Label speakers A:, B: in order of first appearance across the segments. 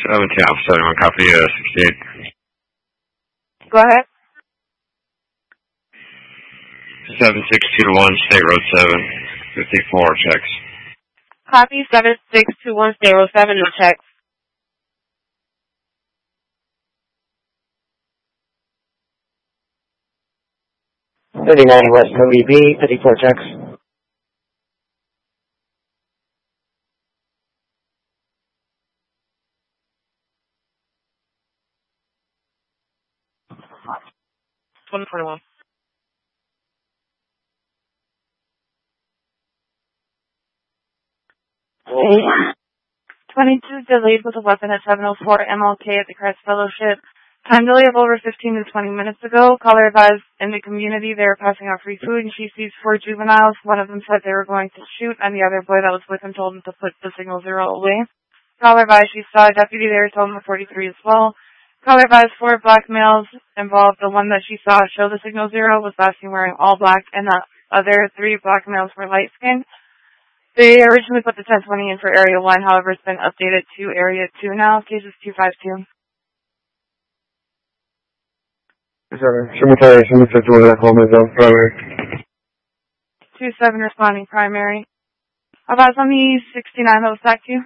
A: 17 Alpha 71, copy 68.
B: Go ahead.
A: 7621 State Road 7, 54 checks.
B: Copy 7621 State Road 7, no checks.
C: 3090 West OEB, 54 checks.
B: $141. 22 delayed with a weapon at 704 MLK at the Christ Fellowship. Time delay of over 15 to 20 minutes ago. Caller advised in the community they were passing out free food and she sees 4 juveniles. One of them said they were going to shoot and the other boy that was with him told him to put the signal 0 away. Caller advised she saw a deputy there, told him 43 as well. Caller advised 4 black males involved. The one that she saw show the signal 0 was last seen wearing all black and the other 3 black males were light skinned. They originally put the 1020 in for Area 1, however it's been updated to Area 2 now. Case is 252.
D: Cemetery 51 at home is on primary.
B: 27 responding primary. About on the 69 that was back to you?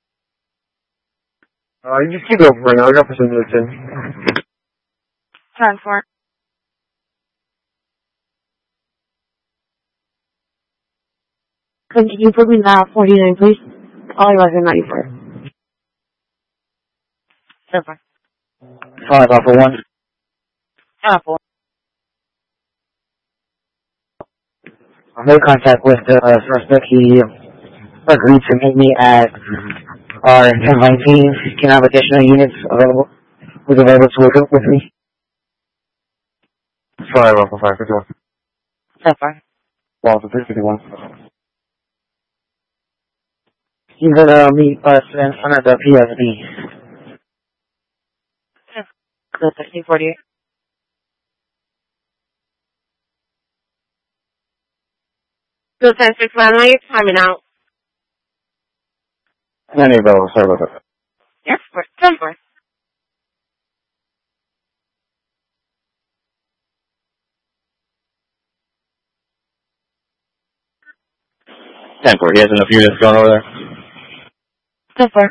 D: You just keep it open right now. I got some minutes in.
B: 10-4.
C: Can you put me now 49, please? All I was in 94.
B: 10-4.
C: 5 Alpha 1.
B: Apple.
C: I made contact with the suspect. He agreed to meet me at our 1019. Can I have additional units available? Who's available to work with me?
D: 5 Alpha 5, 51.
B: 10-4.
D: Alpha 351.
C: He's gonna meet us in front of the PSB.
B: The 1348. So 10-6 runway, timing out.
D: Any available, sorry about that.
B: Yes, 10-4.
E: He has enough units going over there.
B: 10-4.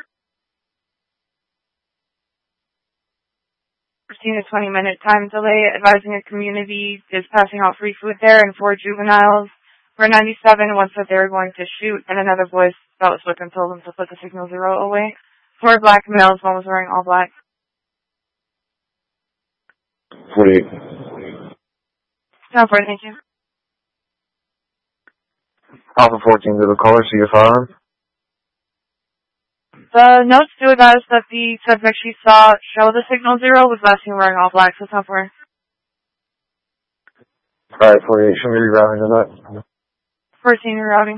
B: 15 to 20 minute time delay. Advising a community is passing out free food there and 4 juveniles. For 97, one said they were going to shoot, and another voice that was with him told them to put the signal 0 away. 4 black males, one was wearing all black.
D: 48.
B: 10-4, thank you.
D: Alpha 14 to the caller, see your firearm.
B: The notes do advise that the subject she saw show the signal 0 was last seen wearing all black, so 10-4.
D: Alright, 48, show me rerouting on that.
B: 14 rerouting.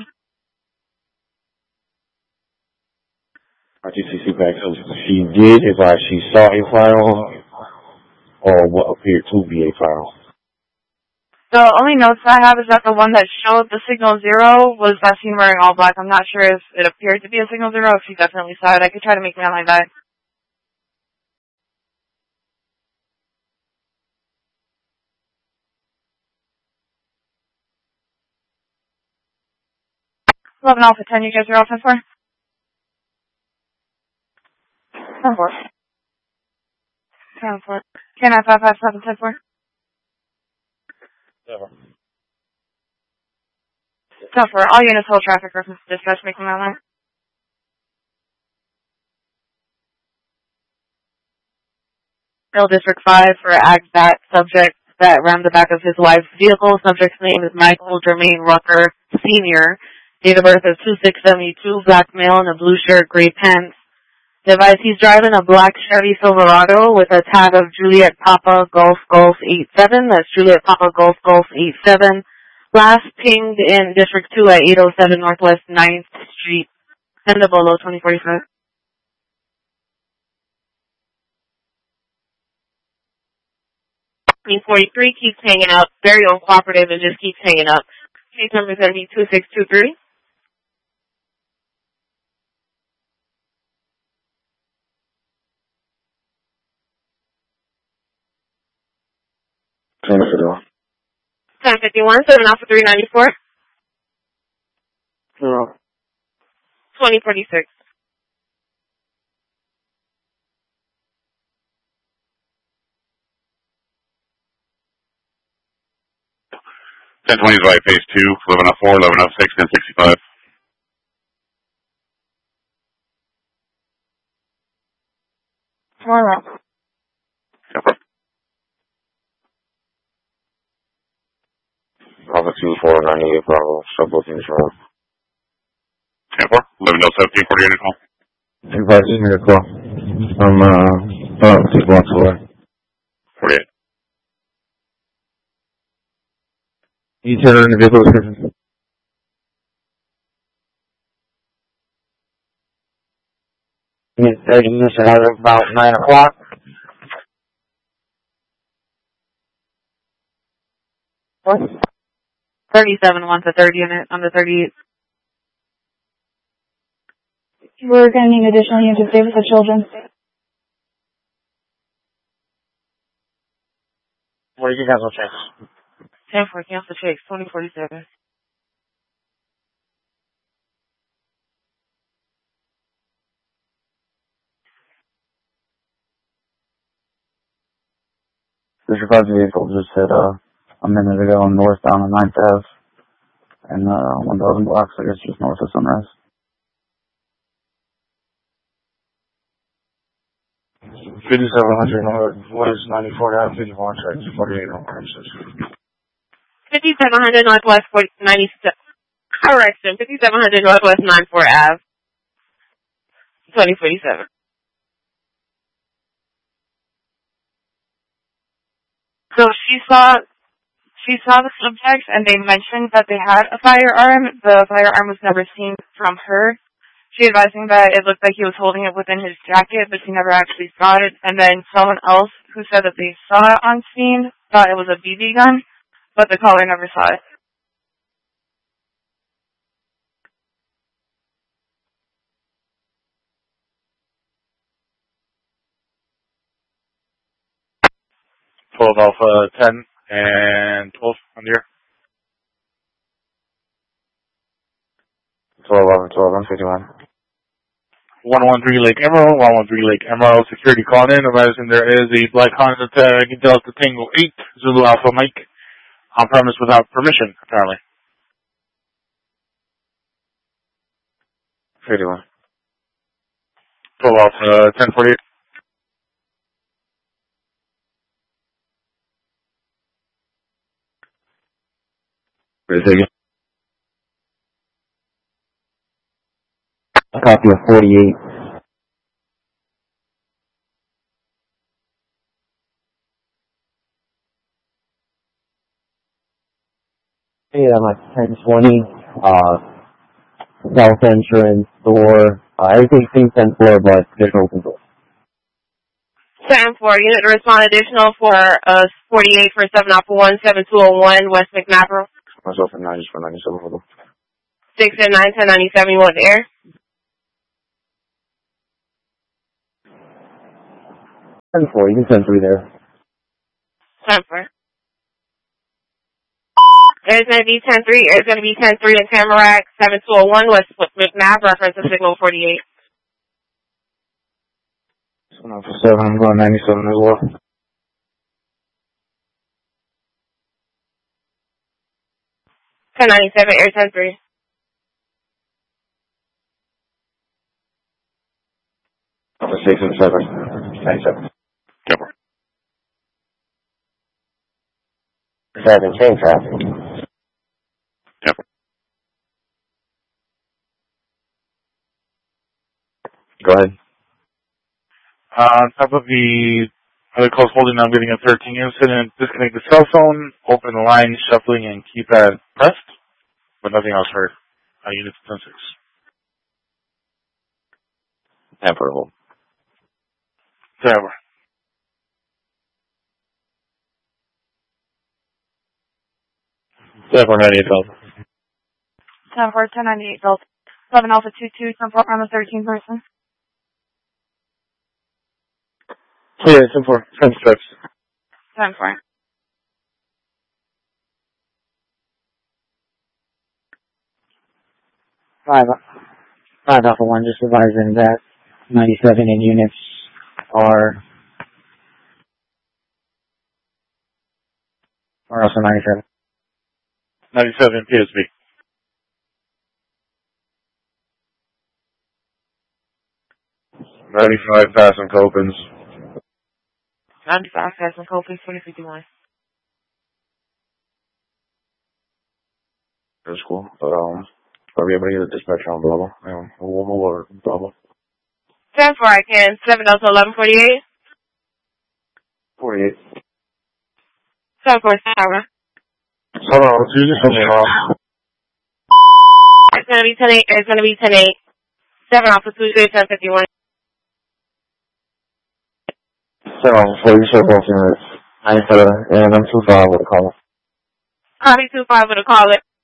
E: RTCC back, so she did advise she saw a firearm or what appeared to be a firearm.
B: The only notes I have is that the one that showed the signal 0 was last seen wearing all black. I'm not sure if it appeared to be a signal 0, if she definitely saw it. I could try to make me out like that. $11 Alpha 10, you guys are all 10-4? 10-4. 10-4. K9 557 10-4. 10-4. All units hold traffic reference to dispatch, make them out there. Hill District 5 for that subject that rammed the back of his wife's vehicle. Subject's name is Michael Jermaine Rucker, Sr. Date of birth is 2672, black male in a blue shirt, gray pants. Device, he's driving a black Chevy Silverado with a tag of Juliet Papa Golf Golf 87. That's Juliet Papa Golf Golf 87. Last pinged in District 2 at 807 Northwest 9th Street. Sendable low 2045. 43 keeps hanging up. Very uncooperative and just keeps hanging up. Case number is going to be 2623.
F: 1051, 7 Alpha 394. 2046.
G: Ten 20 is right, phase 2, 1104, 1106, 1065.
B: Tomorrow.
D: Alpha 2498, Bravo, subbooking Toronto.
G: 10-4, 1107, 48 call.
D: Supervisor, make a call. I'm, take blocks away.
G: 48.
D: You turn on the vehicle description.
C: In 30 minutes, another about 9 o'clock.
B: What? 37 wants a 30 unit on the 38. We're going to need additional units to stay with the children.
C: What did you cancel checks?
B: 10-4, cancel checks, 2047.
D: The supervisor vehicle just hit, a minute ago northbound on 9th Ave. And, 1,000 blocks, I guess just north of Sunrise. 5700 what is 94 Ave, 51 checks, 48 on premises.
F: 5700 Northwest 97. Correction, 5700 Northwest 94 Ave. 2047.
B: So she saw the subjects, and they mentioned that they had a firearm. The firearm was never seen from her. She advising that it looked like he was holding it within his jacket, but she never actually saw it. And then someone else who said that they saw it on scene thought it was a BB gun, but the caller never saw it.
G: Alpha 10 and 12 on the air.
D: 1211, 12, 151.
G: 113 Lake Emerald, 113 Lake Emerald, security call in, advising there is a black Honda tag, Delta Tango 8, Zulu Alpha Mike, on premise without permission, apparently.
D: 51.
G: 12 Alpha 1048.
D: Wait a second.
C: A copy of 48. Hey, I'm at 1020, south entrance door, everything seems 10 floor, but there's no control.
F: 10-4, unit to respond additional for 48 for 7 Alpha 17201 West McNabb.
D: Myself and 9 just for 97 for them.
F: 6 and 9, 1097, you want the air?
C: 10-4, you can send 3 there.
F: 10-4. There's going to be 10-3, there's going to be 10-3 in Tamarack, 7201 West McNabb, reference to signal 48.
D: So now for 7, I'm going 97 as well.
F: 1097, air 10-3.
D: For 6 and 7, 97.
G: Yep.
C: 7, chain traffic.
G: Yep.
D: Go ahead.
G: On top of the other calls holding, I'm getting a 13 incident. Disconnect the cell phone, open the line, shuffling, and keypad pressed, but nothing else heard. Units 10-6.
D: 10 for hold.
G: Whatever.
D: 7 for 98 Delta.
B: 10-4, 1098 Delta. 7 Alpha 22, confirm on the 13 person.
D: Yeah, 10 for 10 strips.
B: 10-4.
C: 5 Alpha 1, just advising that 97 in units are also 97.
G: 97 PSB.
E: $95 passing Copens.
F: 95 passing Copens, 2051.
E: That's cool. But, are we able to get a dispatcher on Bravo? We'll move over to Bravo.
F: 10-4, I can. 7 Delta 1148.
E: 48.
F: 7-4, Tower.
E: Hold on, excuse me.
F: It's gonna be 10-8. It's gonna be 10-8. 7 Alpha 2, 1051.
E: 7 Alpha 4, you should go for it. 97, and I'm 25 with a call.
F: Copy 25 with a caller.